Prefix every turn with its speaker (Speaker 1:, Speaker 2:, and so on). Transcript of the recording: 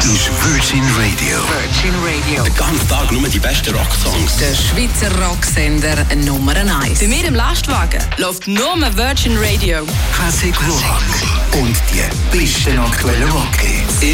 Speaker 1: ist Virgin Radio.
Speaker 2: Virgin Radio.
Speaker 3: Den ganzen Tag nur die besten Rocksongs.
Speaker 2: Der Schweizer Rocksender Nummer 1.
Speaker 4: Bei mir im Lastwagen läuft nur Virgin Radio.
Speaker 1: Classic Rock. Und die besten aktuellen Rockhits.